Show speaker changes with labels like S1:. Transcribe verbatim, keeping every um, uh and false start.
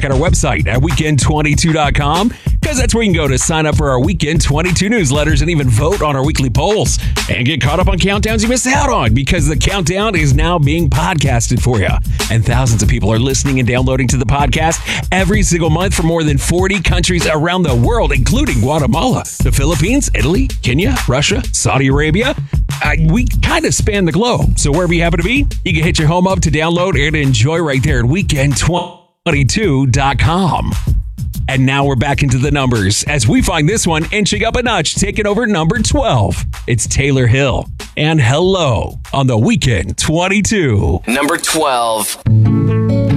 S1: check out our website at weekend twenty-two dot com, because that's where you can go to sign up for our Weekend twenty-two newsletters and even vote on our weekly polls and get caught up on countdowns you missed out on, because the countdown is now being podcasted for you. And thousands of people are listening and downloading to the podcast every single month from more than forty countries around the world, including Guatemala, the Philippines, Italy, Kenya, Russia, Saudi Arabia. Uh, we kind of span the globe. So wherever you happen to be, you can hit your home up to download and enjoy right there at weekend twenty-two dot com. And now we're back into the numbers as we find this one inching up a notch, taking over number twelve. It's Taylor Hill and Hello on the Weekend twenty-two.
S2: Number twelve.